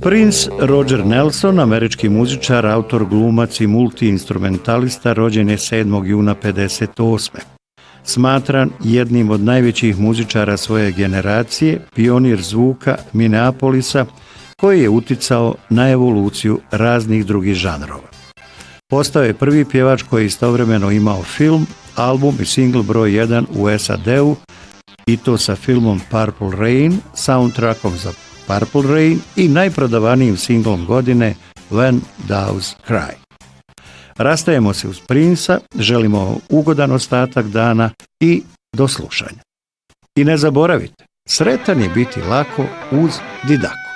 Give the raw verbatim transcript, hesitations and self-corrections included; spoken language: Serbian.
Prince Roger Nelson, američki muzičar, autor, glumac i multiinstrumentalista, rođen je sedmog juna pedeset osme Smatran jednim od najvećih muzičara svoje generacije, pionir zvuka Minneapolisa, koji je uticao na evoluciju raznih drugih žanrova. Postao je prvi pjevač koji je istovremeno imao film, album i singl broj jedan u S A D-u, i to sa filmom Purple Rain, soundtrackom za Purple Rain i najprodavanijim singlom godine When Doves Cry. Rastajemo se uz Princa, želimo ugodan ostatak dana i do slušanja. I ne zaboravite, sretan je biti lako uz Didaku.